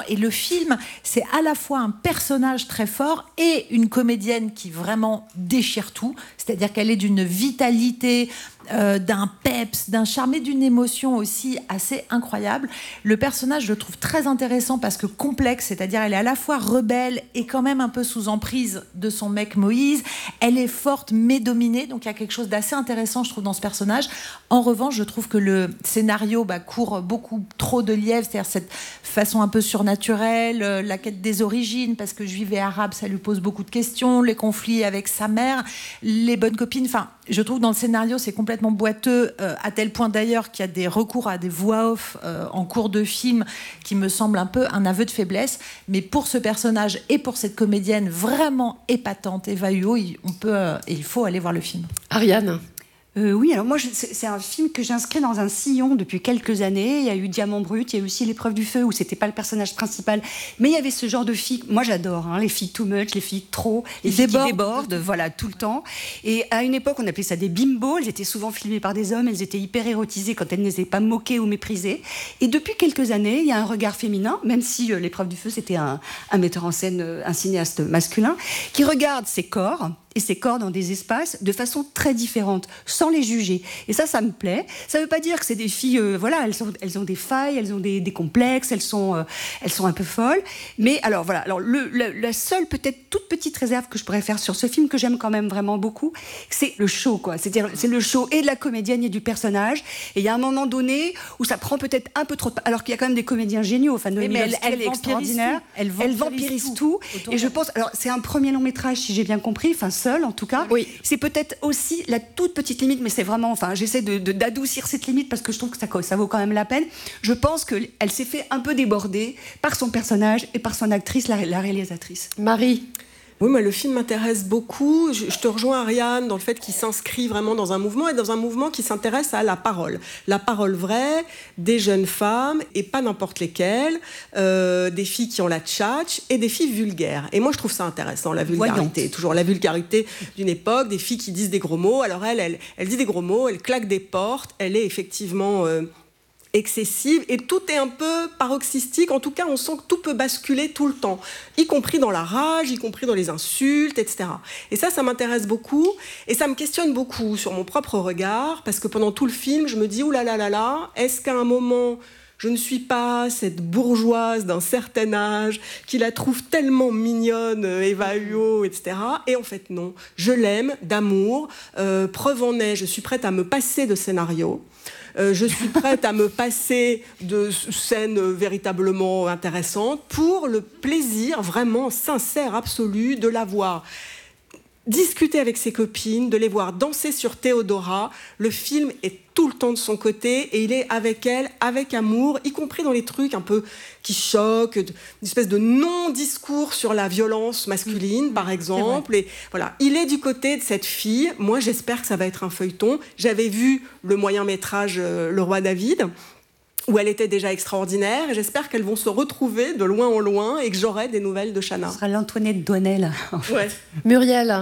Et le film, c'est à la fois un personnage très fort et une comédienne qui vraiment déchire tout. C'est-à-dire qu'elle est d'une vitalité, d'un peps, d'un charme et d'une émotion aussi assez incroyable. Le personnage, je le trouve très intéressant parce que complexe, c'est-à-dire elle est à la fois rebelle et quand même un peu sous emprise de son mec Moïse. Elle est forte mais dominée, donc il y a quelque chose d'assez intéressant, je trouve, dans ce personnage. En revanche, je trouve que le scénario court beaucoup trop de lièvre, c'est-à-dire cette façon un peu surnaturelle, la quête des origines, parce que juive et arabe, ça lui pose beaucoup de questions, les conflits avec sa mère, les bonnes copines, enfin, je trouve que dans le scénario, c'est complètement boiteux, à tel point d'ailleurs qu'il y a des recours à des voix off en cours de film qui me semblent un peu un aveu de faiblesse. Mais pour ce personnage et pour cette comédienne vraiment épatante, Eva Huot, il faut aller voir le film. Ariane. Oui, alors moi, c'est un film que j'inscris dans un sillon depuis quelques années. Il y a eu Diamant Brut, il y a eu aussi L'épreuve du feu, où c'était pas le personnage principal, mais il y avait ce genre de filles. Moi, j'adore les filles too much, les filles trop, les filles qui débordent, voilà, tout le temps. Et à une époque, on appelait ça des bimbos. Elles étaient souvent filmées par des hommes, elles étaient hyper érotisées quand elles n'étaient pas moquées ou méprisées. Et depuis quelques années, il y a un regard féminin, même si L'épreuve du feu, c'était un metteur en scène, un cinéaste masculin, qui regarde ses corps et ses corps dans des espaces de façon très différente, sans les juger. Et ça me plaît. Ça ne veut pas dire que c'est des filles, voilà, elles ont des failles, elles ont des complexes, elles sont un peu folles. Mais alors voilà, la seule peut-être toute petite réserve que je pourrais faire sur ce film, que j'aime quand même vraiment beaucoup, c'est le show, quoi. C'est-à-dire, c'est le show et de la comédienne et du personnage. Et il y a un moment donné où ça prend peut-être un peu trop de... Alors qu'il y a quand même des comédiens géniaux. Enfin, Noémie Lovski, elle est extraordinaire. Elle vampirise tout. Et je pense... Alors, c'est un premier long métrage, si j'ai bien compris, enfin, seul en tout cas. Oui. C'est peut-être aussi la toute petite limite, mais c'est vraiment... Enfin, j'essaie d'adoucir cette limite parce que je trouve que ça vaut quand même la peine. Je pense qu'elle s'est fait un peu déborder par son personnage et par son actrice, la réalisatrice. Marie. Oui, moi, le film m'intéresse beaucoup. Je te rejoins, Ariane, dans le fait qu'il s'inscrit vraiment dans un mouvement, et dans un mouvement qui s'intéresse à la parole. La parole vraie, des jeunes femmes, et pas n'importe lesquelles, des filles qui ont la tchatch, et des filles vulgaires. Et moi, je trouve ça intéressant, la vulgarité. Voyante. Toujours la vulgarité d'une époque, des filles qui disent des gros mots. Alors elle dit des gros mots, elle claque des portes, elle est effectivement... excessive, et tout est un peu paroxystique. En tout cas, on sent que tout peut basculer tout le temps, y compris dans la rage, y compris dans les insultes, etc. Et ça m'intéresse beaucoup, et ça me questionne beaucoup sur mon propre regard, parce que pendant tout le film, je me dis, oulala, est-ce qu'à un moment, je ne suis pas cette bourgeoise d'un certain âge qui la trouve tellement mignonne, Eva Huot, etc. Et en fait, non. Je l'aime d'amour. Preuve en est, je suis prête à me passer de scénario. Je suis prête à me passer de scènes véritablement intéressantes pour le plaisir vraiment sincère, absolu, de la voir discuter avec ses copines, de les voir danser sur Théodora. Le film est tout le temps de son côté et il est avec elle, avec amour, y compris dans les trucs un peu qui choquent, une espèce de non-discours sur la violence masculine, par exemple. Et voilà, il est du côté de cette fille. Moi, j'espère que ça va être un feuilleton. J'avais vu le moyen-métrage Le Roi David, où elle était déjà extraordinaire, et j'espère qu'elles vont se retrouver de loin en loin et que j'aurai des nouvelles de Chana. Ce sera l'Antoinette Douanel, en fait. Ouais. Muriel.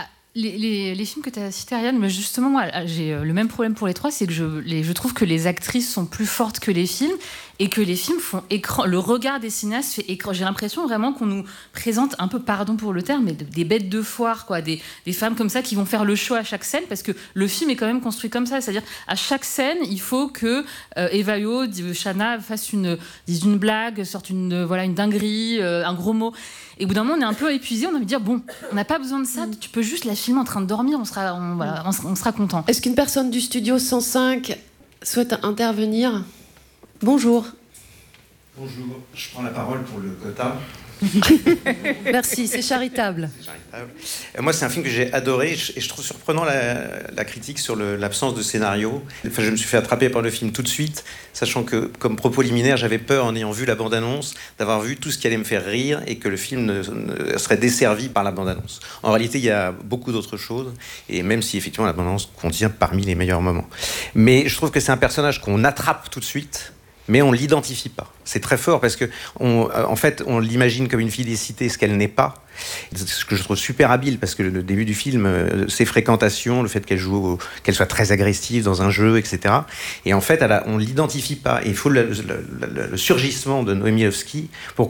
Les films que tu as cités, Ariane, mais justement, moi, j'ai le même problème pour les trois, c'est que je trouve que les actrices sont plus fortes que les films, et que les films font écran. Le regard des cinéastes fait écran. J'ai l'impression vraiment qu'on nous présente un peu, pardon pour le terme, mais des bêtes de foire, quoi, des femmes comme ça qui vont faire le show à chaque scène, parce que le film est quand même construit comme ça. C'est-à-dire, à chaque scène, il faut que Eva Huot, Chana dise une blague, sorte une dinguerie, un gros mot. Et au bout d'un moment, on est un peu épuisé, on a envie de dire, bon, on n'a pas besoin de ça, tu peux juste la filmer en train de dormir, on sera content. Est-ce qu'une personne du studio 105 souhaite intervenir ? Bonjour. Bonjour, je prends la parole pour le quota. Merci, c'est charitable. Moi, c'est un film que j'ai adoré, et je trouve surprenant la critique sur l'absence de scénario. Enfin, je me suis fait attraper par le film tout de suite, sachant que, comme propos liminaire, j'avais peur, en ayant vu la bande-annonce, d'avoir vu tout ce qui allait me faire rire et que le film ne serait desservi par la bande-annonce. En réalité, il y a beaucoup d'autres choses, et même si effectivement la bande-annonce contient parmi les meilleurs moments. Mais je trouve que c'est un personnage qu'on attrape tout de suite, mais on ne l'identifie pas. C'est très fort parce que, en fait, on l'imagine comme une fille des cités, ce qu'elle n'est pas. C'est ce que je trouve super habile, parce que le début du film, ses fréquentations, le fait qu'elle soit très agressive dans un jeu, etc. Et en fait, on ne l'identifie pas. Et il faut le surgissement de Noémie Lovski pour